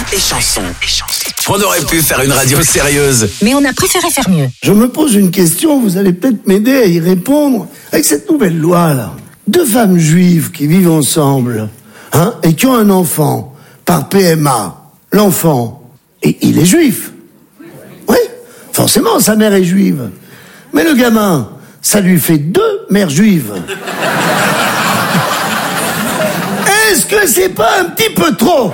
et chansons. On aurait pu faire une radio sérieuse, mais on a préféré faire mieux. Je me pose une question, vous allez peut-être m'aider à y répondre. Avec cette nouvelle loi là, 2 femmes juives qui vivent ensemble, et qui ont un enfant par PMA, l'enfant, et il est juif. Oui, forcément sa mère est juive. Mais le gamin, ça lui fait 2 mères juives. Est-ce que c'est pas un petit peu trop,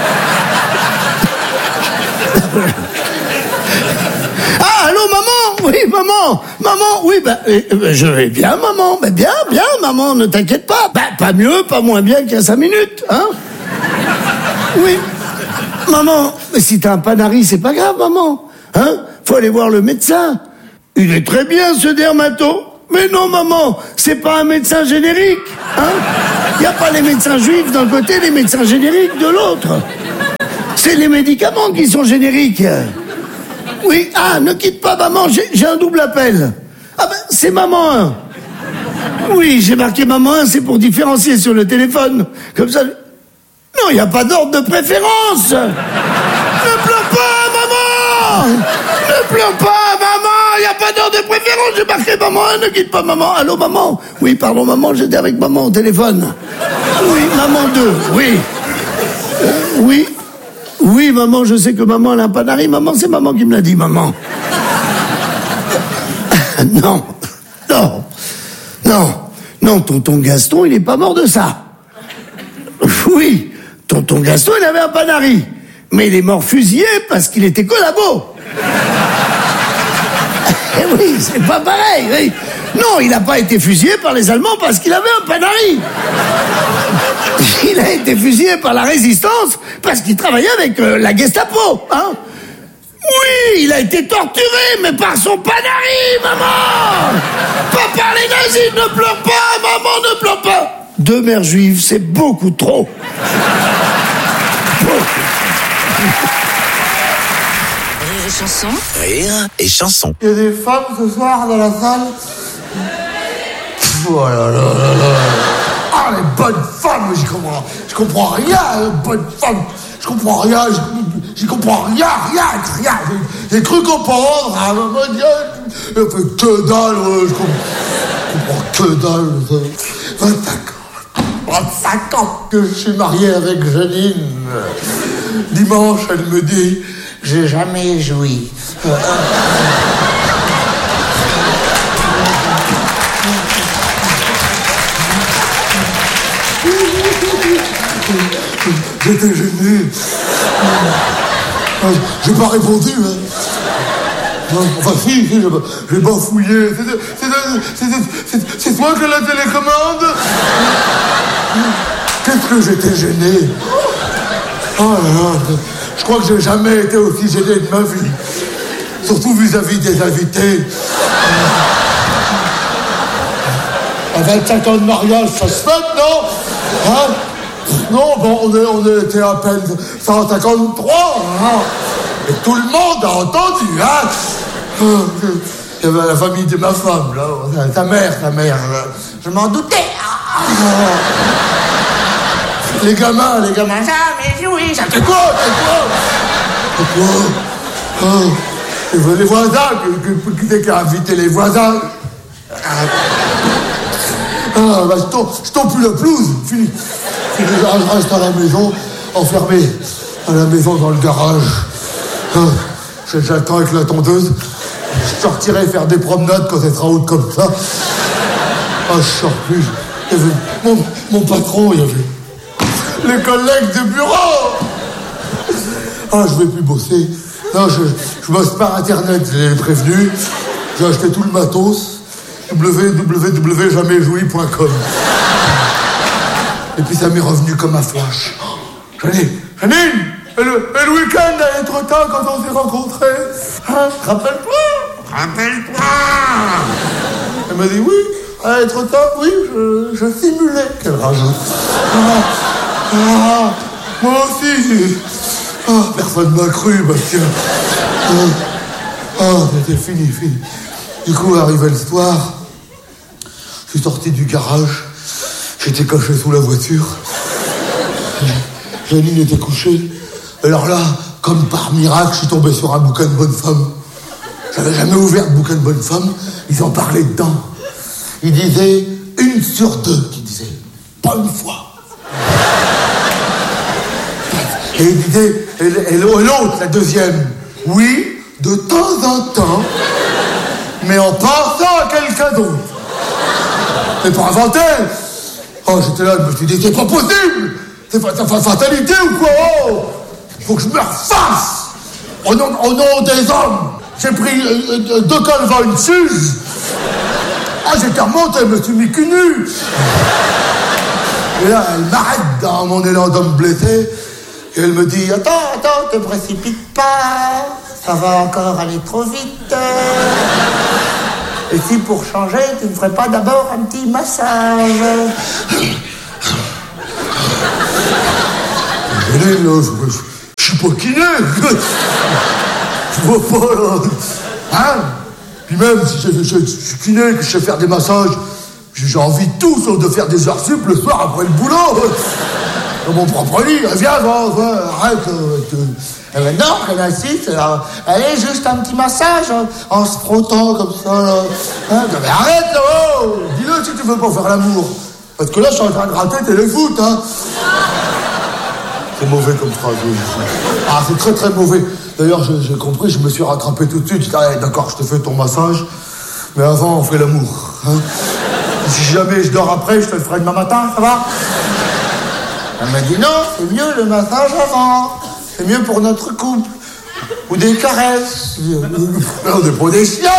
Ah, allô, maman? Oui, maman, oui, je vais bien, maman, bien, maman, ne t'inquiète pas. Pas mieux, pas moins bien qu'il y a 5 minutes, Oui, maman, mais si t'as un panari, c'est pas grave, maman, faut aller voir le médecin. Il est très bien, ce dermato. Mais non, maman, c'est pas un médecin générique, Il n'y a pas les médecins juifs d'un côté, les médecins génériques de l'autre. C'est les médicaments qui sont génériques. Oui, ne quitte pas, maman, j'ai un double appel. C'est maman 1. Oui, j'ai marqué maman 1, c'est pour différencier sur le téléphone. Comme ça... Non, il n'y a pas d'ordre de préférence. Ne pleure pas, maman. Ne pleure pas, maman. Il n'y a pas d'ordre de préférence. J'ai marqué maman 1, ne quitte pas, maman. Allô, maman. Oui, pardon, maman, j'étais avec maman au téléphone. Oui, maman 2, oui. Oui, maman, je sais que maman, elle a un panari. Maman, c'est maman qui me l'a dit, maman. Non, tonton Gaston, il est pas mort de ça. Oui, tonton Gaston, il avait un panari. Mais il est mort fusillé parce qu'il était collabo. Oui, c'est pas pareil, oui. Non, il n'a pas été fusillé par les Allemands parce qu'il avait un panari. Il a été fusillé par la résistance parce qu'il travaillait avec la Gestapo, Oui, il a été torturé, mais par son panari, maman. Pas par les nazis, ne pleure pas, maman, ne pleure pas. 2 mères juives, c'est beaucoup trop. Rire et chanson. Il y a des femmes ce soir dans la salle. Oh là là là là. Les bonnes femmes, je comprends rien, les bonnes femmes. Je comprends rien, j'y comprends rien. J'ai cru comprendre, à un moment donné, je fais que dalle, je comprends que dalle. 25 ans que je suis marié avec Janine. Dimanche, elle me dit, j'ai jamais joui. J'étais gêné. J'ai pas répondu. Enfin, si, j'ai bafouillé. C'est toi qui as la télécommande? Qu'est-ce que j'étais gêné. Oh là là, je crois que j'ai jamais été aussi gêné de ma vie. Surtout vis-à-vis des invités. À 25 ans de mariage, ça se fait, non? Non, bon, on était à peine 153, Et tout le monde a entendu, Il y avait la famille de ma femme, là. Ta mère, là. Je m'en doutais. Les gamins, jamais joué, ça fait quoi? Les voisins, qui a invité les voisins. Je tombe plus la pelouse, fini. Je reste à la maison, enfermé à la maison dans le garage. J'attends avec la tondeuse. Je sortirai faire des promenades quand elle sera haute comme ça. Je sors plus. Il y avait mon patron, il y avait les collègues de bureau. Je vais plus bosser. Non, je bosse par Internet, je l'ai prévenu. J'ai acheté tout le matos. www.jamaisjoui.com. Et puis ça m'est revenu comme un flash. Janine, le week-end allait trop tard quand on s'est rencontrés. Rappelle-toi. Elle m'a dit oui, allait trop tard, oui, je simulais qu'elle rajoute. Moi aussi. Personne m'a cru, Bastien. C'était fini. Du coup, arrivé le soir, je suis sorti du garage. J'étais caché sous la voiture. Janine était couchée Alors là, comme par miracle, je suis tombé sur un bouquin de bonne femme. J'avais jamais ouvert de bouquin de bonne femme. Ils en parlaient dedans. Ils disaient 1 sur 2 qui disait pas une fois. Et il disait, et l'autre, la deuxième, oui, de temps en temps, mais en pensant à quelqu'un d'autre. C'est pas inventé. Oh, j'étais là, je me suis dit, c'est pas possible. C'est fatalité ou quoi? Oh, faut que je me refasse. Au nom des hommes. J'ai pris 2 calvins, une suze. Ah, j'étais remonté, je me suis mis cul nu. Et là, elle m'arrête dans mon élan d'homme blessé. Et elle me dit, attends, te précipite pas. Ça va encore aller trop vite. Et si pour changer, tu ne ferais pas d'abord un petit massage? Je suis pas kiné. Je vois pas, là. Hein? Puis même si je suis kiné, que je sais faire des massages, j'ai envie de tout, sauf de faire des heures sup le soir après le boulot. Dans mon propre lit. Viens, arrête. Et maintenant, qu'elle insiste, allez, juste un petit massage, en se frottant comme ça, là. Hein? Mais arrête, là, oh! Dis-le si tu veux pas faire l'amour. Parce que là, je suis en train de gratter téléfoot, hein. C'est mauvais comme phrase, oui. Ah, c'est très très mauvais. D'ailleurs, j'ai compris, je me suis rattrapé tout de suite. Je dis, allez, d'accord, je te fais ton massage, mais avant, on fait l'amour. Hein. Si jamais je dors après, je te le ferai demain matin, ça va? Elle m'a dit, non, c'est mieux le massage avant. C'est mieux pour notre couple. Ou des caresses. Non, des pas des chiens,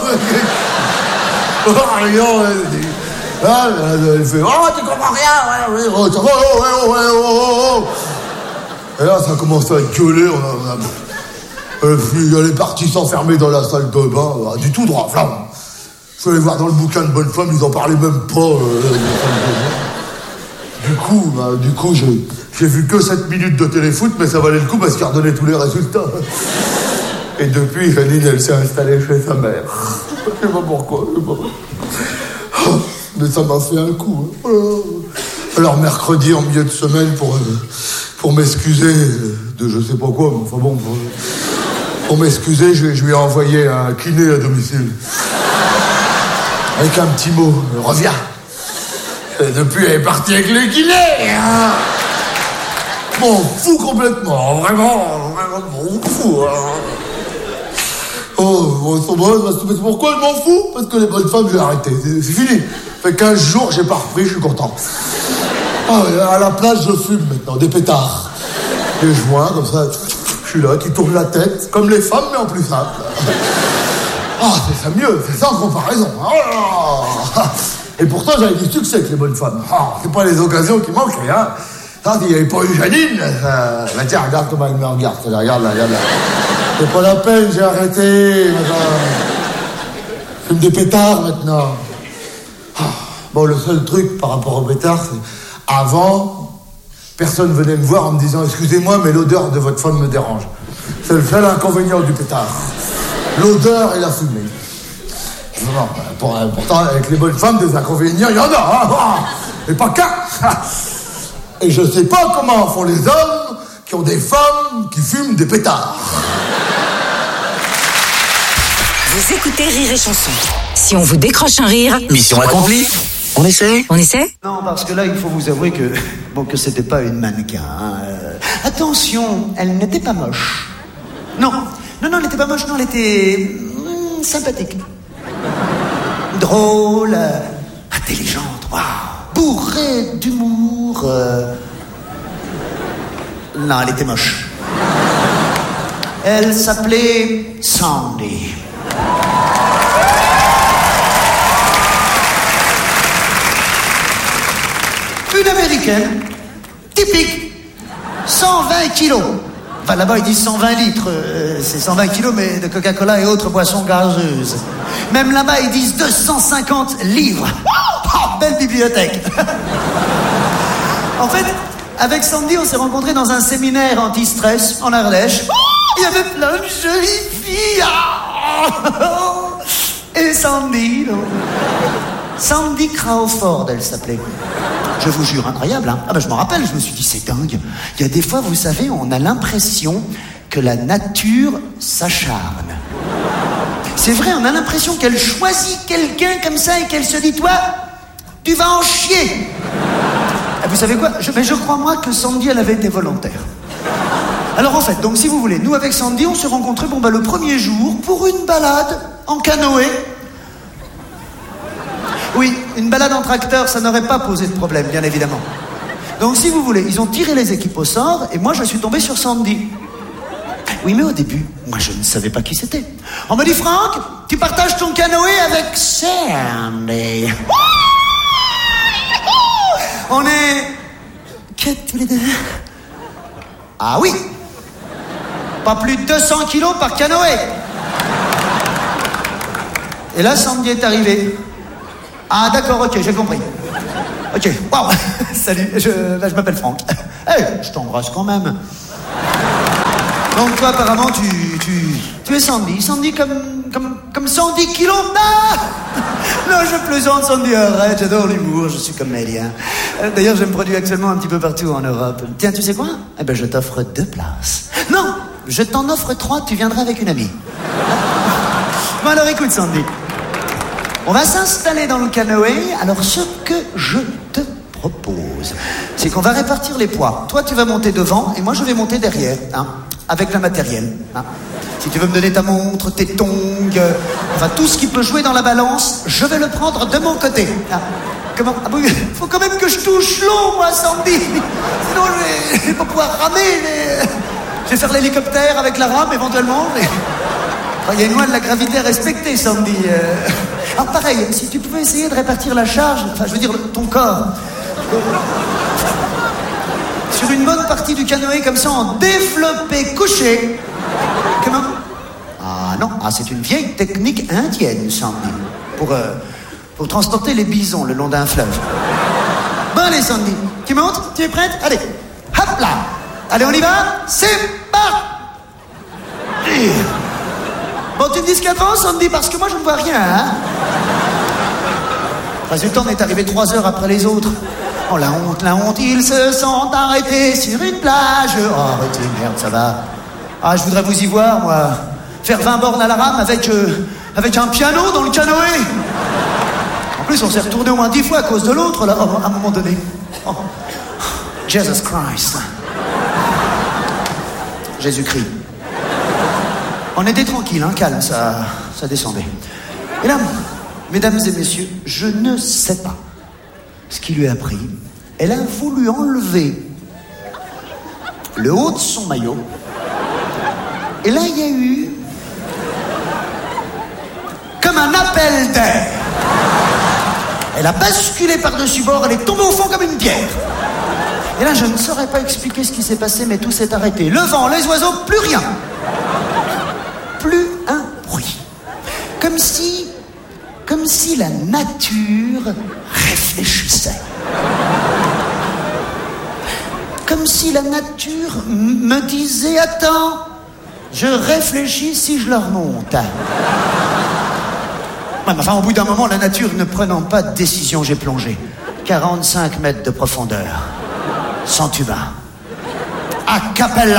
elle fait, oh, tu comprends rien, ouais, oh, ça va, oh. Et là, ça a commencé à gueuler, puis elle est partie s'enfermer dans la salle de bain, du tout droit, flamme. Je suis allé voir dans le bouquin de bonne femme, ils en parlaient même pas. Du coup, j'ai vu que 7 minutes de téléfoot, mais ça valait le coup parce qu'il redonnait tous les résultats. Et depuis, Janine, elle s'est installée chez sa mère. Je sais pas pourquoi, mais ça m'a fait un coup. Hein. Alors mercredi, en milieu de semaine, pour m'excuser de je sais pas quoi, mais enfin bon, pour m'excuser, je lui ai envoyé un kiné à domicile. Avec un petit mot, reviens. Et depuis, elle est partie avec le kiné. Hein. M'en fous complètement, vraiment m'en fous. Hein. Oh, mais pourquoi je m'en fous? Parce que les bonnes femmes, j'ai arrêté. C'est fini. Ça fait 15 jours, j'ai pas repris, je suis content. Ah, à la place, je fume maintenant, des pétards. Des joints, comme ça, je suis là, qui tourne la tête, comme les femmes, mais en plus simple. Ah, c'est ça mieux, c'est ça en comparaison. Oh, et pourtant, j'avais du succès avec les bonnes femmes. Ah, c'est pas les occasions qui manquaient, hein. Ça, s'il n'y avait pas eu Janine, bah tiens, regarde comment elle me regarde. Regarde là. C'est pas la peine, j'ai arrêté. Je fume des pétards maintenant. Ah, bon, le seul truc par rapport aux pétards, c'est avant, personne venait me voir en me disant « Excusez-moi, mais l'odeur de votre femme me dérange. » C'est le seul inconvénient du pétard. L'odeur et la fumée. Non, pourtant, avec les bonnes femmes, des inconvénients, il y en a, hein, mais pas qu'un. Et je sais pas comment font les hommes qui ont des femmes qui fument des pétards. Vous écoutez Rire et Chanson. Si on vous décroche un rire... Mission accomplie. On essaie? Non, parce que là, il faut vous avouer que c'était pas une mannequin. Hein. Attention, elle n'était pas moche. Non, elle n'était pas moche, non, elle était sympathique. Drôle, intelligente, waouh, bourrée d'humour. Non, elle était moche. Elle s'appelait Sandy. Une américaine, typique, 120 kilos. Enfin, là-bas, ils disent 120 litres. C'est 120 kilos, mais de Coca-Cola et autres boissons gazeuses. Même là-bas, ils disent 250 livres. Oh, belle bibliothèque. En fait, avec Sandy, on s'est rencontrés dans un séminaire anti-stress en Ardèche. Oh, il y avait plein de jolies filles. Et Sandy, Sandy Crawford, elle s'appelait. Je vous jure, incroyable, hein. Ah ben je m'en rappelle, je me suis dit, c'est dingue. Il y a des fois, vous savez, on a l'impression que la nature s'acharne. C'est vrai, on a l'impression qu'elle choisit quelqu'un comme ça et qu'elle se dit, toi, tu vas en chier. Et vous savez quoi, je crois moi que Sandy, elle avait été volontaire. Alors en fait, donc si vous voulez, nous avec Sandy, on s'est rencontrés, le premier jour, pour une balade en canoë. Oui, une balade en tracteur, ça n'aurait pas posé de problème, bien évidemment. Donc si vous voulez, ils ont tiré les équipes au sort, et moi je suis tombé sur Sandy. Oui, mais au début, moi je ne savais pas qui c'était. On me dit, Franck, tu partages ton canoë avec Sandy. On est... Qu'est-ce tous les deux? Ah oui. Pas plus de 200 kilos par canoë. Et là, Sandy est arrivée. Ah d'accord, ok, j'ai compris. Ok, waouh. Salut, je m'appelle Franck. Hey, je t'embrasse quand même. Donc toi, apparemment, tu es Sandy. Sandy comme 110 kilos. Ah non, je plaisante, Sandy, arrête, j'adore l'humour, je suis comédien. D'ailleurs, je me produis actuellement un petit peu partout en Europe. Tiens, tu sais quoi? Eh ben, je t'offre 2 places. Non, je t'en offre 3, tu viendras avec une amie. Bon, alors écoute, Sandy. On va s'installer dans le canoë. Alors, ce que je te propose, c'est qu'on va répartir les poids. Toi, tu vas monter devant et moi, je vais monter derrière, hein, avec le matériel. Hein. Si tu veux me donner ta montre, tes tongs, enfin tout ce qui peut jouer dans la balance, je vais le prendre de mon côté. Hein. Comment? Ah bon, faut quand même que je touche l'eau, moi, Sandy. Sinon, je vais pas pouvoir ramer. Je vais faire l'hélicoptère avec la rame, éventuellement. Mais... Enfin, il y a une loi de la gravité à respecter, Sandy. Alors pareil, si tu pouvais essayer de répartir la charge, enfin je veux dire ton corps, sur une bonne partie du canoë comme ça en développé couché. Comment? Ah non, c'est une vieille technique indienne, Sandy, pour transporter les bisons le long d'un fleuve. Bon allez Sandy, tu montes? Tu es prête? Allez, hop là. Allez on y va? C'est parti. Bon, tu me dis ce qu'il y a devant, Sandy, parce que moi, je ne vois rien, hein. Résultat, on est arrivé 3 heures après les autres. Oh, la honte, ils se sont arrêtés sur une plage. Oh, arrêtez, merde, ça va. Ah, je voudrais vous y voir, moi. Faire 20 bornes à la rame avec un piano dans le canoë. En plus, on s'est retourné au moins 10 fois à cause de l'autre, là, à un moment donné. Oh. Jesus Christ. Jésus-Christ. On était tranquille, hein, calme, ça descendait. Et là, mesdames et messieurs, je ne sais pas ce qui lui a pris. Elle a voulu enlever le haut de son maillot. Et là, il y a eu comme un appel d'air. Elle a basculé par-dessus bord, elle est tombée au fond comme une pierre. Et là, je ne saurais pas expliquer ce qui s'est passé, mais tout s'est arrêté. Le vent, les oiseaux, plus rien. Plus un bruit. Comme si la nature réfléchissait. Comme si la nature me disait, attends, je réfléchis si je le remonte. Ouais, mais enfin, au bout d'un moment, la nature ne prenant pas de décision, j'ai plongé. 45 mètres de profondeur. Sans tuba. A cappella.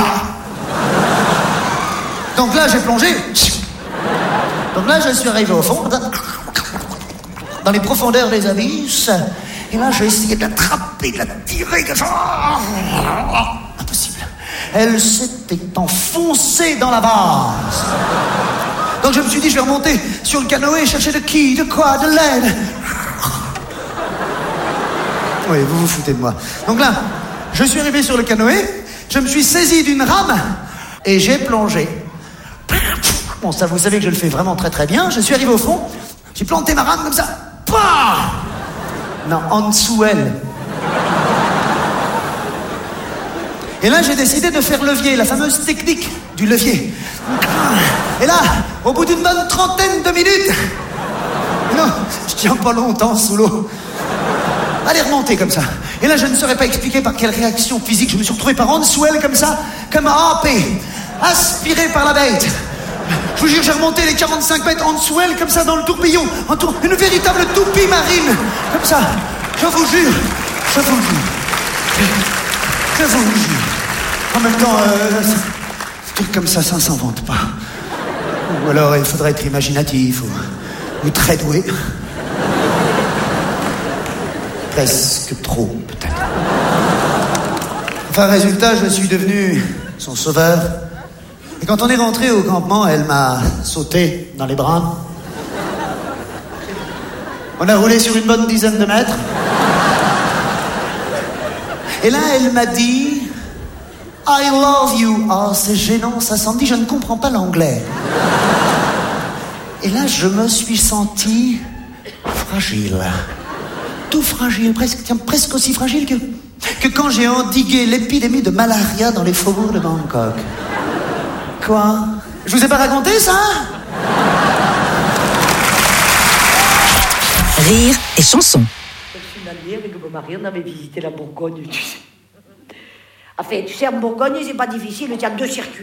Donc là, j'ai plongé. Donc là, je suis arrivé au fond, dans les profondeurs des abysses. Et là, j'ai essayé de l'attraper, de la tirer. Impossible. Elle s'était enfoncée dans la vase. Donc je me suis dit, je vais remonter sur le canoë et chercher de qui, de quoi, de l'aide. Oui, vous vous foutez de moi. Donc là, je suis arrivé sur le canoë, je me suis saisi d'une rame et j'ai plongé. Bon, ça, vous savez que je le fais vraiment très très bien. Je suis arrivé au fond, j'ai planté ma rame comme ça. Pah! Non, en dessous elle. Et là, j'ai décidé de faire levier, la fameuse technique du levier. Et là, au bout d'une bonne trentaine de minutes, non, je tiens pas longtemps sous l'eau. Allez, remonter comme ça. Et là, je ne saurais pas expliquer par quelle réaction physique je me suis retrouvé par en dessous elle comme ça, comme happé, aspiré par la bête. Je vous jure, j'ai remonté les 45 mètres en dessous elle, comme ça, dans le tourbillon. Une véritable toupie marine. Comme ça. Je vous jure. Je vous jure. Je vous jure. En même temps, un truc comme ça s'invente pas. Ou alors, il faudrait être imaginatif ou très doué. Presque trop, peut-être. Enfin, résultat, je suis devenu son sauveur. Et quand on est rentré au campement, elle m'a sauté dans les bras. On a roulé sur une bonne dizaine de mètres. Et là, elle m'a dit « I love you ». Oh, c'est gênant, ça Sandy, je ne comprends pas l'anglais. Et là, je me suis senti fragile. Tout fragile, presque aussi fragile que quand j'ai endigué l'épidémie de malaria dans les faubourgs de Bangkok. Quoi? Je vous ai pas raconté ça? Rire et chanson. Je suis une année avec mon mari, on avait visité la Bourgogne, tu sais. Enfin, tu sais, en Bourgogne, c'est pas difficile, il y a 2 circuits.